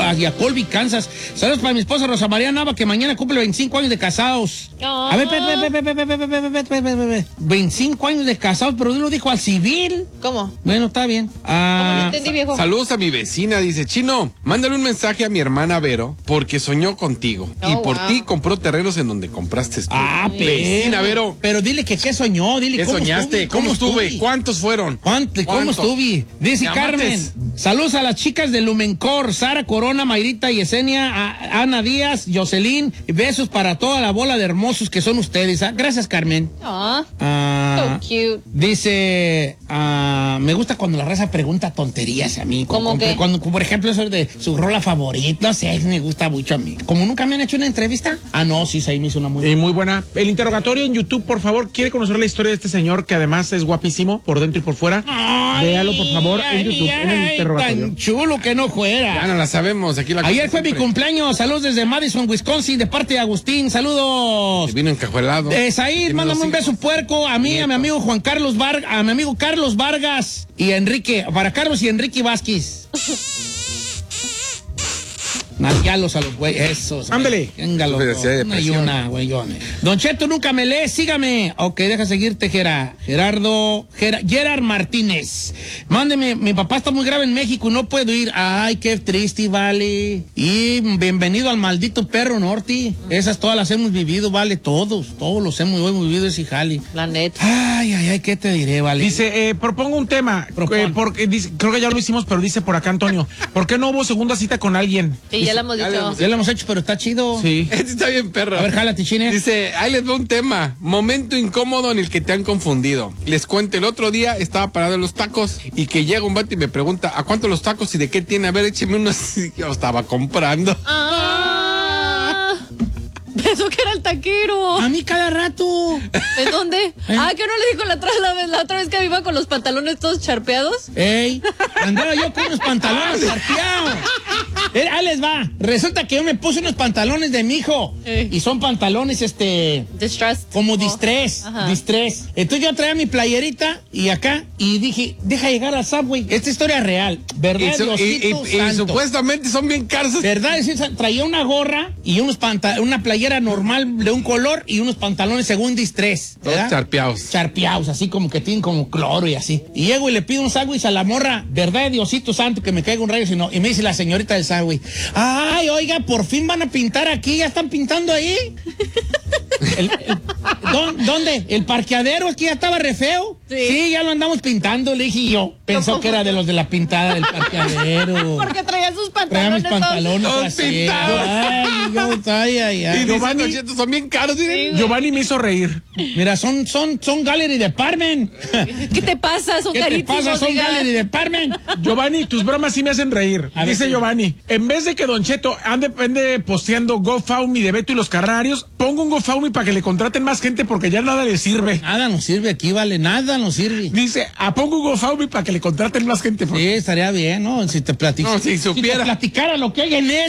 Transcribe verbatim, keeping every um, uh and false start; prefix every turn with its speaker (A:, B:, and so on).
A: a, a Colby, Kansas. Saludos para mi esposa Rosa María Nava, que mañana cumple veinticinco años de casados. Oh. A ver, veinticinco años de casados, pero lo dijo al civil.
B: ¿Cómo?
A: Bueno, está bien. Ah,
B: ¿Cómo lo entendí, viejo?
C: Saludos a mi vecina, dice, Chino, mándale un mensaje a mi hermana Vero, porque soñó contigo. Oh, y por wow. ti compró terrenos en donde compraste tú.
A: Ah,
C: vecina Vero.
A: Pero dile que qué soñó, dile
C: ¿Qué
A: cómo
C: soñaste?
A: Estuve,
C: ¿Cómo, ¿Cómo estuve?
A: estuve?
C: ¿Cuántos fueron?
A: ¿Cuánto? ¿Cómo estuve? Dice Carmen, saludos a las chicas de Lumencor, Sara Corona, Mayrita, Yesenia, a Ana Díaz, Jocelyn, besos para toda la bola de hermosos que son ustedes. ¿Ah? Gracias, Carmen.
B: Aww,
A: ah,
B: so cute.
A: Dice, ah, me gusta cuando la raza pregunta tonterías a mí.
B: ¿Cómo
A: que?
B: Cuando,
A: por ejemplo, eso de su rola favorita, no sé, me gusta mucho a mí. ¿Como nunca me han hecho una entrevista? Ah, no, sí, ahí me hizo una muy buena.
D: Eh, muy buena. El interrogatorio en YouTube, por favor, quiere conocer la historia de este señor que además es guapísimo por dentro y por fuera. Ay, véalo, por favor, en YouTube, ay, en el interrogatorio.
A: Tan chulo que no fuera.
C: Ya no la sabemos. Aquí la
A: Ayer fue siempre. Mi cumpleaños. Saludos desde Madison, Wisconsin, de parte de Agustín. Saludos.
C: Se vino encajuelado.
A: Eh, Said, mándame un beso puerco a mí, Nieto. A mi amigo Juan Carlos Vargas, a mi amigo Carlos Vargas y Enrique, para Carlos y Enrique Vázquez. Nalgalos a los güeyes, esos.
D: Ándale.
A: Véngalo. Una y una, güeyón. Don Cheto, nunca me lee, sígame. Ok, deja seguirte, Gera. Gerardo, Gera, Gerard Martínez. Mándeme, mi papá está muy grave en México y no puedo ir. Ay, qué triste, vale. Y bienvenido al maldito perro norte. Esas todas las hemos vivido, vale, todos. Todos los hemos, hemos vivido ese jale.
B: La neta.
A: Ay, ay, ay, ¿qué te diré, vale?
D: Dice, eh, propongo un tema. Eh, porque, dice, creo que ya lo hicimos, pero dice por acá, Antonio. ¿Por qué no hubo segunda cita con alguien?
B: Sí, ya lo hemos dicho.
A: Ya lo hemos hecho, pero está chido.
C: Sí. Este está bien, perro.
A: A ver, jálate, Chine.
C: Dice, ahí les va un tema. Momento incómodo en el que te han confundido. Les cuento, el otro día estaba parado en los tacos y que llega un vato y me pregunta, ¿a cuánto los tacos y de qué tiene? A ver, écheme unos. Yo estaba comprando.
B: Ah, eso que era el taquero.
A: A mí cada rato.
B: ¿En dónde? ¿Eh? Ah, que no le dijo la otra, la, la otra vez que iba con los pantalones todos charpeados.
A: Ey, andaba yo con unos pantalones charpeados. Eh, ahí les va. Resulta que yo me puse unos pantalones de mi hijo. Eh. Y son pantalones, este...
B: Distressed.
A: Como distress. Oh. Distress. Entonces yo traía mi playerita y acá, y dije, deja llegar al Subway. Esta historia es real. ¿Verdad,
C: y, su, y, y, y supuestamente son bien caros.
A: ¿Verdad? Traía una gorra y unos panta una playera normal de un color y unos pantalones según distress.
C: Todos charpeados.
A: Charpeados, así como que tienen como cloro y así. Y llego y le pido un sándwich a la morra. ¿Verdad, Diosito Santo, que me caiga un rayo? Sino, y me dice la señorita del sándwich, ay, oiga, por fin van a pintar aquí, ya están pintando ahí. El, el, ¿Dónde? ¿El parqueadero aquí ya estaba re feo? Sí. Sí, ya lo andamos pintando, le dije yo. Pensó no, que era de los de la pintada del parqueadero.
B: Porque traía sus pantalones.
A: Traía mis pantalones
C: pintados.
A: Ay, yo, ay, ay, ay.
C: Y Giovanni, son bien caros.
D: Sí, Giovanni me hizo reír.
A: Mira, son, son, son Gallery Department.
B: ¿Qué te pasa? Son
A: ¿Qué
B: carísimos.
A: ¿Qué te pasa? Son
B: diga.
A: Gallery Department.
D: Giovanni, tus bromas sí me hacen reír. A Dice Giovanni, en vez de que Don Cheto ande, ande posteando GoFundMe de Beto y los Carnarios, pongo un GoFundMe para que le contraten más gente porque ya nada le sirve.
A: Nada nos sirve aquí, vale, nada nos sirve.
D: Dice, a pongo un GoFundMe para que le contraten más gente.
A: Porque... Sí, estaría bien, ¿no? Si te platicara.
C: No, si supiera.
A: Si te platicara lo que hay en